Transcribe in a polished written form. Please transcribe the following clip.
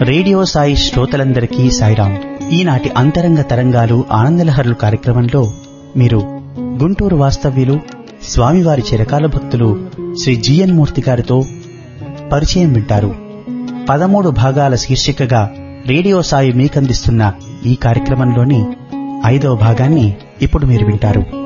Radio Sai శ్రోతలందరికీ సాయిరాం. ఈనాటి అంతరంగ తరంగాలు ఆనందలహరులు కార్యక్రమంలో మీరు గుంటూరు వాస్తవ్యులు స్వామివారి చిరకాల భక్తులు శ్రీ జిఎన్ మూర్తి గారితో పరిచయం వింటారు. 13 భాగాల శీర్షికగా రేడియో సాయి మీకందిస్తున్న ఈ కార్యక్రమంలోని 5వ భాగాన్ని ఇప్పుడు మీరు వింటారు.